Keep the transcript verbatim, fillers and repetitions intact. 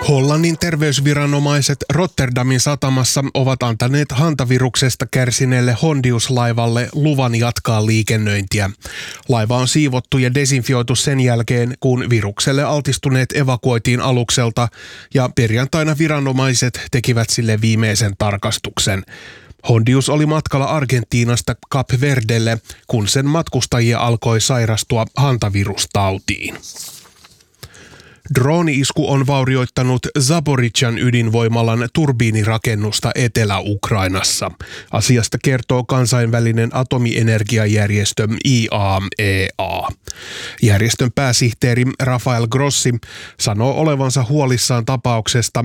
Hollannin terveysviranomaiset Rotterdamin satamassa ovat antaneet hantaviruksesta kärsineelle Hondius-laivalle luvan jatkaa liikennöintiä. Laiva on siivottu ja desinfioitu sen jälkeen, kun virukselle altistuneet evakuoitiin alukselta ja perjantaina viranomaiset tekivät sille viimeisen tarkastuksen. Hondius oli matkalla Argentiinasta Kap Verdelle, kun sen matkustajia alkoi sairastua hantavirustautiin. Drooni-isku on vaurioittanut Zaporizhzhan ydinvoimalan turbiinirakennusta Etelä-Ukrainassa. Asiasta kertoo kansainvälinen atomienergiajärjestö I A E A. Järjestön pääsihteeri Rafael Grossi sanoo olevansa huolissaan tapauksesta